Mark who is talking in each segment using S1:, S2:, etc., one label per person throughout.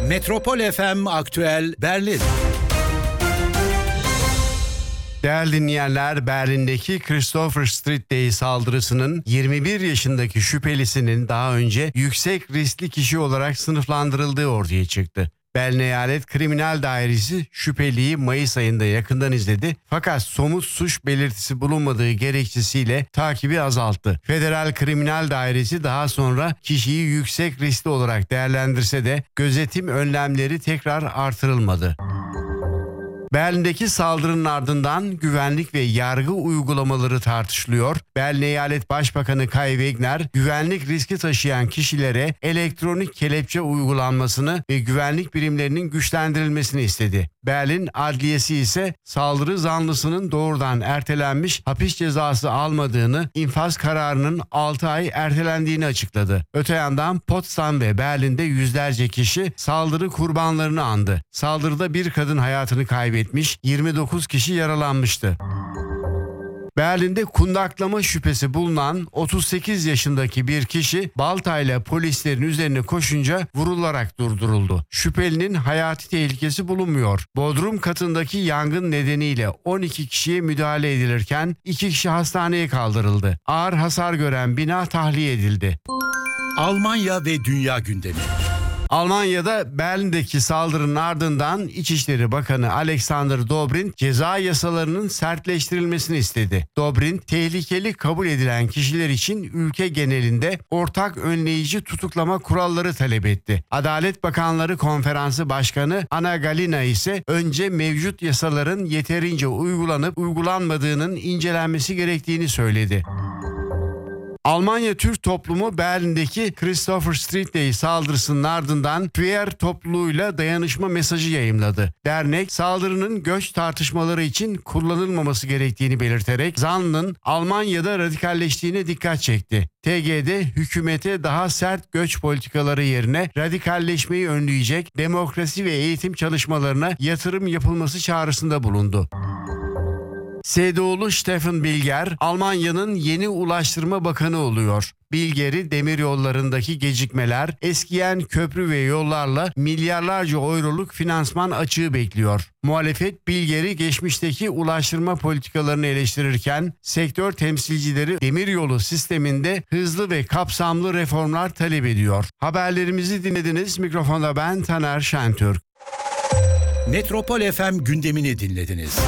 S1: Metropol FM Aktüel Berlin.
S2: Değerli dinleyenler, Berlin'deki Christopher Street saldırısının 21 yaşındaki şüphelisinin daha önce yüksek riskli kişi olarak sınıflandırıldığı ortaya çıktı. Berlin Eyalet Kriminal Dairesi şüpheliyi Mayıs ayında yakından izledi fakat somut suç belirtisi bulunmadığı gerekçesiyle takibi azalttı. Federal Kriminal Dairesi daha sonra kişiyi yüksek riskli olarak değerlendirse de gözetim önlemleri tekrar artırılmadı. Berlin'deki saldırının ardından güvenlik ve yargı uygulamaları tartışılıyor. Berlin Eyalet Başbakanı Kai Wegner, güvenlik riski taşıyan kişilere elektronik kelepçe uygulanmasını ve güvenlik birimlerinin güçlendirilmesini istedi. Berlin Adliyesi ise saldırı zanlısının doğrudan ertelenmiş hapis cezası almadığını, infaz kararının 6 ay ertelendiğini açıkladı. Öte yandan Potsdam ve Berlin'de yüzlerce kişi saldırı kurbanlarını andı. Saldırıda bir kadın hayatını kaybetmiş, 29 kişi yaralanmıştı. Berlin'de kundaklama şüphesi bulunan 38 yaşındaki bir kişi baltayla polislerin üzerine koşunca vurularak durduruldu. Şüphelinin hayati tehlikesi bulunmuyor. Bodrum katındaki yangın nedeniyle 12 kişiye müdahale edilirken 2 kişi hastaneye kaldırıldı. Ağır hasar gören bina tahliye edildi.
S1: Almanya ve dünya gündemi.
S2: Almanya'da Berlin'deki saldırının ardından İçişleri Bakanı Alexander Dobrindt ceza yasalarının sertleştirilmesini istedi. Dobrindt, tehlikeli kabul edilen kişiler için ülke genelinde ortak önleyici tutuklama kuralları talep etti. Adalet Bakanları Konferansı Başkanı Anna Galina ise önce mevcut yasaların yeterince uygulanıp uygulanmadığının incelenmesi gerektiğini söyledi. Almanya Türk toplumu Berlin'deki Christopher Street saldırısının ardından queer topluluğuyla dayanışma mesajı yayımladı. Dernek saldırının göç tartışmaları için kullanılmaması gerektiğini belirterek zanlının Almanya'da radikalleştiğine dikkat çekti. TG'de hükümete daha sert göç politikaları yerine radikalleşmeyi önleyecek demokrasi ve eğitim çalışmalarına yatırım yapılması çağrısında bulundu. SDO'lu Stefan Bilger, Almanya'nın yeni Ulaştırma Bakanı oluyor. Bilger'i demiryollarındaki gecikmeler, eskiyen köprü ve yollarla milyarlarca euroluk finansman açığı bekliyor. Muhalefet Bilger'i geçmişteki ulaştırma politikalarını eleştirirken sektör temsilcileri demiryolu sisteminde hızlı ve kapsamlı reformlar talep ediyor. Haberlerimizi dinlediniz. Mikrofonda ben Taner Şentürk.
S1: Metropol FM gündemini dinlediniz.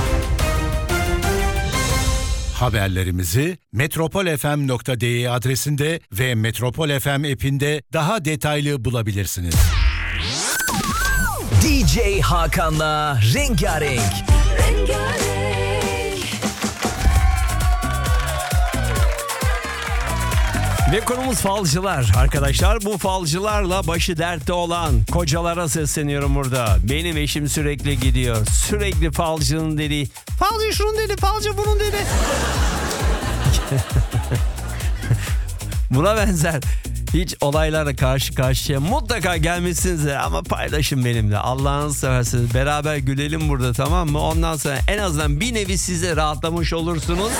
S1: Haberlerimizi metropolfm.de adresinde ve Metropol FM app'inde daha detaylı bulabilirsiniz.
S3: DJ Hakan'la Rengarenk. Ve konumuz falcılar arkadaşlar. Bu falcılarla başı dertte olan kocalara sesleniyorum burada. Benim eşim sürekli gidiyor. Sürekli falcının dediği. Falcı şunun dedi, falcı bunun dedi. Buna benzer hiç olaylarla karşı karşıya mutlaka gelmişsinizdir ama paylaşın benimle. Allah'ınızı seversiniz. Beraber gülelim burada, tamam mı? Ondan sonra en azından bir nevi siz de rahatlamış olursunuz.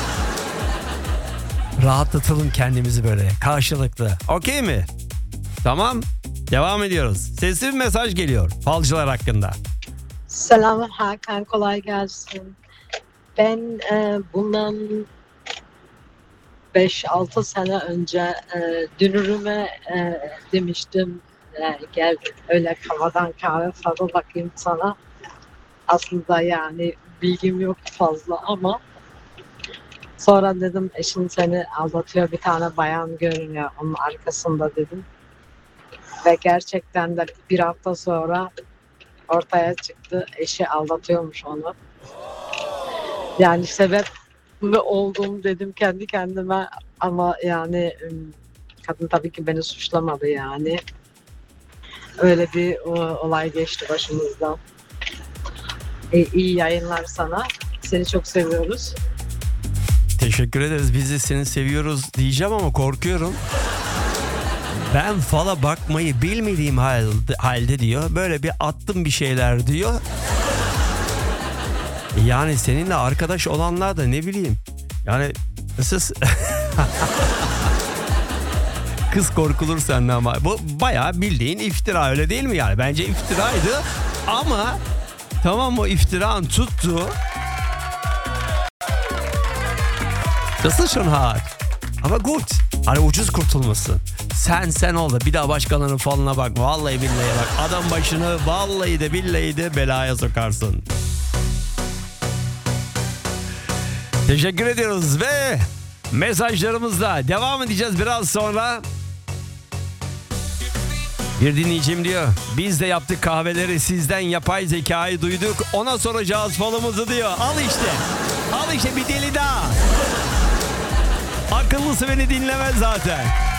S3: Rahatlatalım kendimizi böyle karşılıklı. Okey mi? Tamam. Devam ediyoruz. Sesli bir mesaj geliyor falcılar hakkında.
S4: Selam Hakan, kolay gelsin. Ben bundan 5-6 sene önce dünürüme demiştim. Gel öyle kafadan kahve falan bakayım sana. Aslında yani bilgim yok fazla ama sonra dedim eşin seni aldatıyor, bir tane bayan görünüyor onun arkasında dedim. Ve gerçekten de bir hafta sonra ortaya çıktı, eşi aldatıyormuş onu. Yani sebep mi oldum dedim kendi kendime ama yani kadın tabii ki beni suçlamadı yani. Öyle bir olay geçti başımızdan. İyi yayınlar sana. Seni çok seviyoruz.
S3: Teşekkür ederiz. Biz de seni seviyoruz diyeceğim ama korkuyorum. Ben fala bakmayı bilmediğim halde diyor. Böyle bir attım bir şeyler diyor. Yani seninle arkadaş olanlar da ne bileyim. Yani siz... Kız korkulur senden ama. Bu bayağı bildiğin iftira, öyle değil mi yani? Bence iftiraydı ama tamam, o iftiran tuttu. Das ist schon hart. Ama gut. Hani ucuz kurtulmasın. Sen ol da bir daha başkalarının falına bak. Vallahi billahi bak. Adam başını vallahi de billahi de belaya sokarsın. Teşekkür ediyoruz ve mesajlarımızla devam edeceğiz biraz sonra. Bir dinleyicim diyor, biz de yaptık kahveleri, sizden yapay zekayı duyduk, ona soracağız falımızı diyor. Al işte bir deli daha. Akıllısı beni dinlemez zaten.